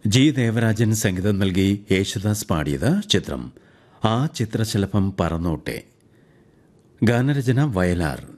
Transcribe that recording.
G Devarajan സംഗീതം നൽകി യേശുദാസ് പാടിയത്. ചിത്രം ആ ചിത്രശലഭം പറന്നോട്ടെ. ഗാനരചന വയലാർ.